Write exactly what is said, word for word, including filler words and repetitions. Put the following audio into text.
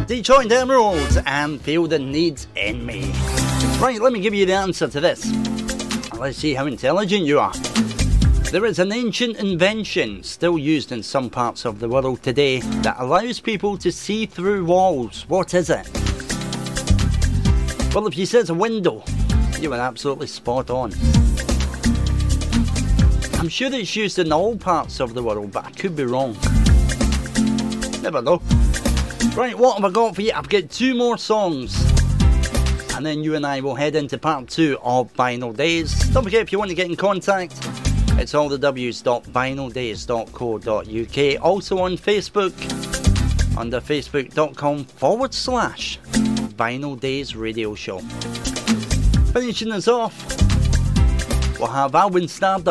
Detroit Emeralds and Feel the Needs in Me. Right, let me give you the answer to this. Let's see how intelligent you are. There is an ancient invention still used in some parts of the world today that allows people to see through walls. What is it? Well, if you said a window, you were absolutely spot on. I'm sure it's used in all parts of the world, but I could be wrong. Never know. Right, what have I got for you? I've got two more songs, and then you and I will head into part two of Vinyl Days. Don't forget, if you want to get in contact, it's all the w's dot vinyl days dot co dot uk. Also on Facebook, under facebook.com forward slash Vinyl Days Radio Show. Finishing us off, we'll have Alvin Stardust.